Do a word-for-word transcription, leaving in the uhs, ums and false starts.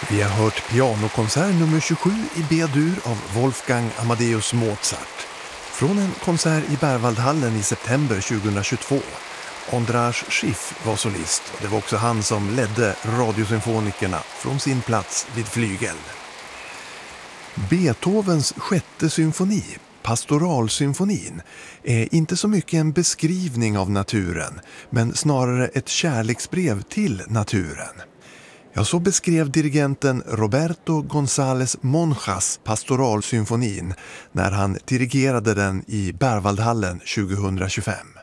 Vi har hört pianokonsert nummer tjugosju i B-dur av Wolfgang Amadeus Mozart. Från en konsert i Berwaldhallen i september tjugohundratjugotvå. Andras Schiff var solist och det var också han som ledde Radiosymfonikerna från sin plats vid flygel. Beethovens sjätte symfoni, Pastoralsymfonin, är inte så mycket en beskrivning av naturen, men snarare ett kärleksbrev till naturen. Ja, så beskrev dirigenten Roberto González Monjas Pastoralsymfonin när han dirigerade den i Berwaldhallen tjugohundratjugofem.